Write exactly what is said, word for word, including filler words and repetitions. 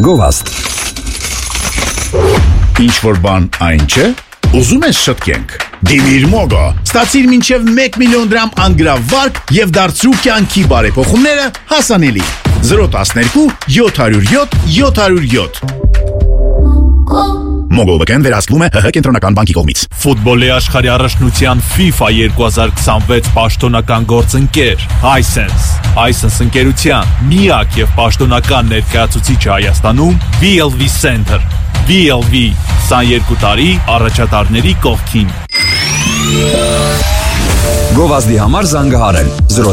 Գովաստ։ Ինչ որ բան այն չէ, ուզում ես շտկենք։ Դիմիր Մոգո, ստացիր մինչև մեկ միլիոն դրամ անգրավարկ եւ դարձրու կյանքի բարեփոխումները հասանելի։ zero one two seven zero seven seven zero seven Մոգովական վերահսկվում է ՀՀ կենտրոնական բանկի կողմից։ Ֆուտբոլի աշխարհի առաջնության FIFA twenty twenty-six պաշտոնական գործընկեր Hisense։ Hisense ընկերության միակ եւ պաշտոնական ներկայացուցիչը Հայաստանում V L V Center։ V L V twenty-two տարի առաջատարների կողքին։ Գովազդի համար զանգահարել zero